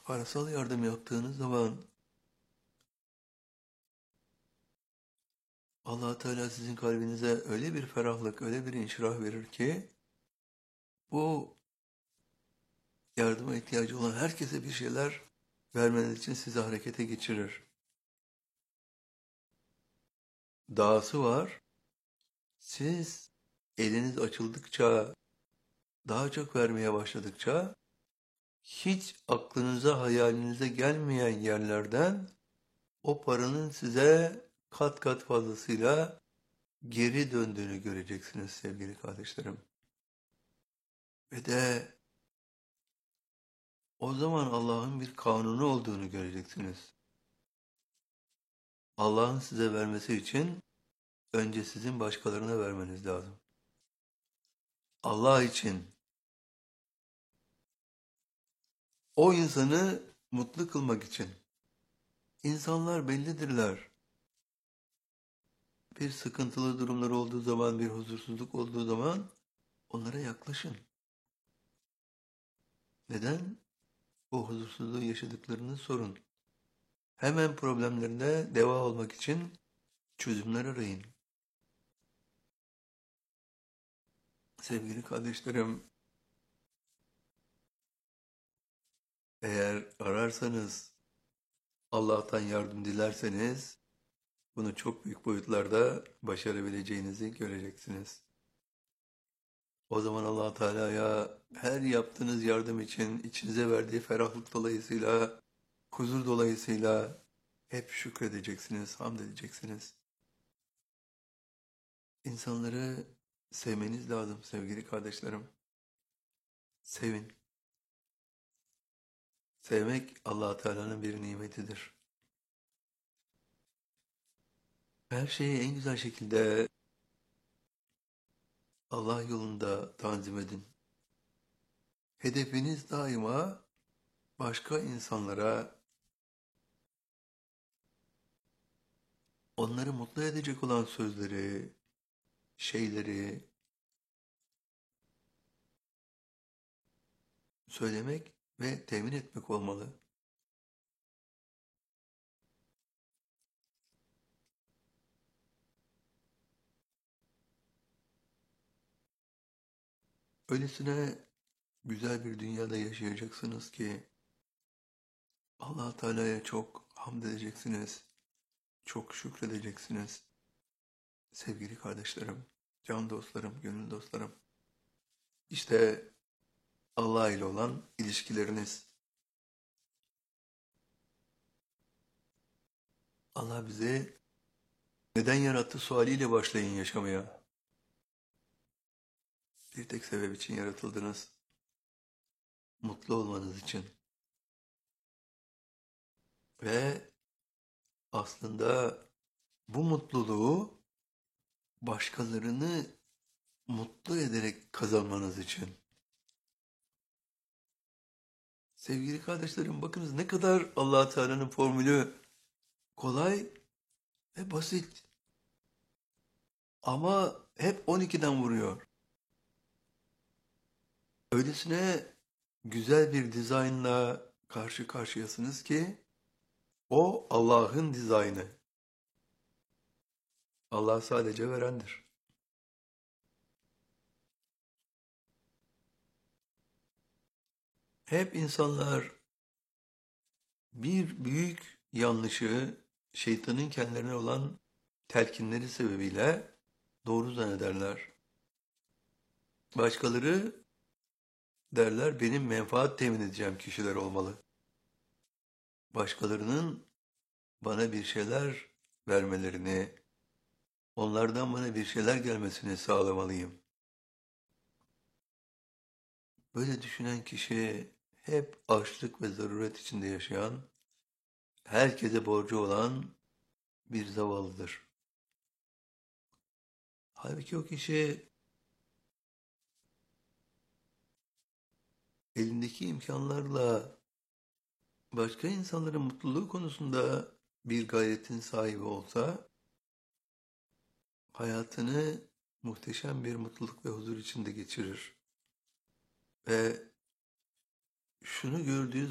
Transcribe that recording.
Parasal yardım yaptığınız zaman Allah Teala sizin kalbinize öyle bir ferahlık, öyle bir inşirah verir ki bu yardıma ihtiyacı olan herkese bir şeyler vermeniz için sizi harekete geçirir. Dahası var, siz eliniz açıldıkça, daha çok vermeye başladıkça hiç aklınıza, hayalinize gelmeyen yerlerden o paranın size kat kat fazlasıyla geri döndüğünü göreceksiniz sevgili kardeşlerim. Ve de o zaman Allah'ın bir kanunu olduğunu göreceksiniz. Allah'ın size vermesi için önce sizin başkalarına vermeniz lazım. Allah için o insanı mutlu kılmak için. İnsanlar bellidirler. Bir sıkıntılı durumlar olduğu zaman, bir huzursuzluk olduğu zaman onlara yaklaşın. Neden? O huzursuzluğu yaşadıklarını sorun. Hemen problemlerine deva olmak için çözümler arayın. Sevgili kardeşlerim, eğer ararsanız, Allah'tan yardım dilerseniz, bunu çok büyük boyutlarda başarabileceğinizi göreceksiniz. O zaman Allah Teala'ya her yaptığınız yardım için içinize verdiği ferahlık dolayısıyla, huzur dolayısıyla hep şükredeceksiniz, hamd edeceksiniz. İnsanları sevmeniz lazım sevgili kardeşlerim. Sevin. Sevmek Allah Teala'nın bir nimetidir. Her şeyi en güzel şekilde Allah yolunda tanzim edin. Hedefiniz daima başka insanlara, onları mutlu edecek olan sözleri, şeyleri söylemek ve temin etmek olmalı. Öylesine güzel bir dünyada yaşayacaksınız ki Allah Teala'ya çok hamd edeceksiniz, çok şükredeceksiniz. Sevgili kardeşlerim, can dostlarım, gönül dostlarım. İşte Allah ile olan ilişkileriniz. Allah bizi neden yarattı sualiyle başlayın yaşamaya. Bir tek sebep için yaratıldınız. Mutlu olmanız için. Ve aslında bu mutluluğu başkalarını mutlu ederek kazanmanız için. Sevgili kardeşlerim, bakınız ne kadar Allah Teala'nın formülü kolay ve basit. Ama hep 12'den vuruyor. Öylesine güzel bir dizaynla karşı karşıyasınız ki o Allah'ın dizaynı. Allah sadece verendir. Hep insanlar bir büyük yanlışı şeytanın kendilerine olan telkinleri sebebiyle doğru zannederler. Başkaları derler benim menfaat temin edeceğim kişiler olmalı. Başkalarının bana bir şeyler vermelerini, onlardan bana bir şeyler gelmesini sağlamalıyım. Böyle düşünen kişi hep açlık ve zaruret içinde yaşayan, herkese borcu olan bir zavallıdır. Halbuki o kişi elindeki imkanlarla başka insanların mutluluğu konusunda bir gayretin sahibi olsa, hayatını muhteşem bir mutluluk ve huzur içinde geçirir. Ve şunu gördüğü